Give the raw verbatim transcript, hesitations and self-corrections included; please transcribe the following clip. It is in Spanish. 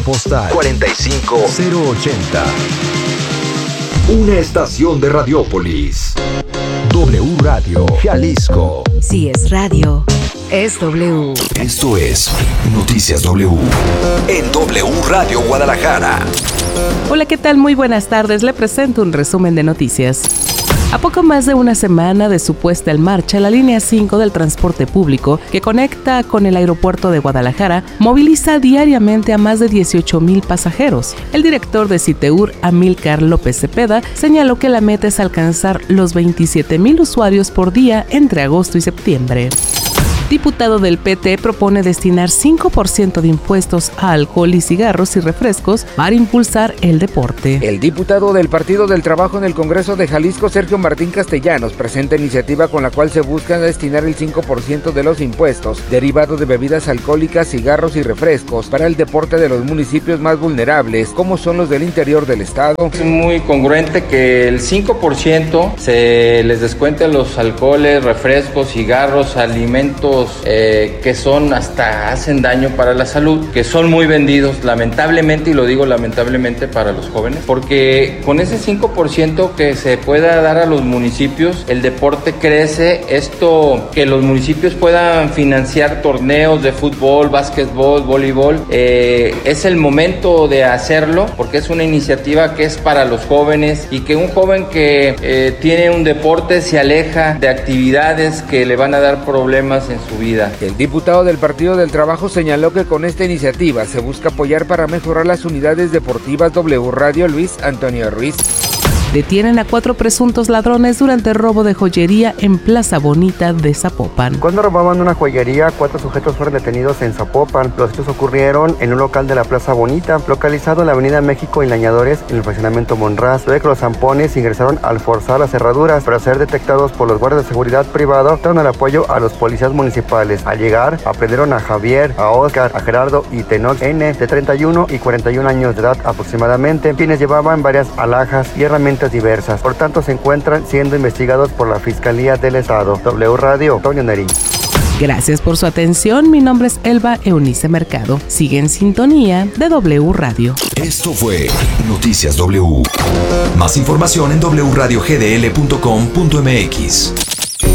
Postal cuarenta y cinco cero ochenta. Una estación de Radiópolis. W Radio Jalisco. Si es radio, es W. Esto es Noticias W. En W Radio Guadalajara. Hola, ¿qué tal? Muy buenas tardes. Le presento un resumen de noticias. A poco más de una semana de su puesta en marcha, la línea cinco del transporte público, que conecta con el aeropuerto de Guadalajara, moviliza diariamente a más de dieciocho mil pasajeros. El director de Citeur, Amílcar López Cepeda, señaló que la meta es alcanzar los veintisiete mil usuarios por día entre agosto y septiembre. Diputado del P T propone destinar cinco por ciento de impuestos a alcohol y cigarros y refrescos para impulsar el deporte. El diputado del Partido del Trabajo en el Congreso de Jalisco, Sergio Martín Castellanos, presenta iniciativa con la cual se busca destinar el cinco por ciento de los impuestos derivados de bebidas alcohólicas, cigarros y refrescos para el deporte de los municipios más vulnerables, como son los del interior del estado. Es muy congruente que el cinco por ciento se les descuente los alcoholes, refrescos, cigarros, alimentos Eh, que son hasta hacen daño para la salud, que son muy vendidos lamentablemente, y lo digo lamentablemente para los jóvenes, porque con ese cinco por ciento que se pueda dar a los municipios, el deporte crece, esto que los municipios puedan financiar torneos de fútbol, básquetbol, voleibol, eh, es el momento de hacerlo, porque es una iniciativa que es para los jóvenes, y que un joven que eh, tiene un deporte se aleja de actividades que le van a dar problemas en su vida. El diputado del Partido del Trabajo señaló que con esta iniciativa se busca apoyar para mejorar las unidades deportivas. W Radio, Luis Antonio Ruiz. Detienen a cuatro presuntos ladrones durante robo de joyería en Plaza Bonita de Zapopan. Cuando robaban una joyería, cuatro sujetos fueron detenidos en Zapopan. Los hechos ocurrieron en un local de la Plaza Bonita, localizado en la Avenida México y Lañadores, en el fraccionamiento Monraz. Luego que los zampones ingresaron al forzar las cerraduras, pero al ser detectados por los guardias de seguridad privado, dieron el apoyo a los policías municipales. Al llegar, aprendieron a Javier, a Oscar, a Gerardo y Tenoch N, de treinta y uno y cuarenta y un años de edad aproximadamente, quienes llevaban varias alhajas y herramientas diversas. Por tanto, se encuentran siendo investigados por la Fiscalía del Estado. W Radio, Antonio Neri. Gracias por su atención. Mi nombre es Elba Eunice Mercado. Sigue en sintonía de W Radio. Esto fue Noticias W. Más información en w radio g d l punto com punto m x.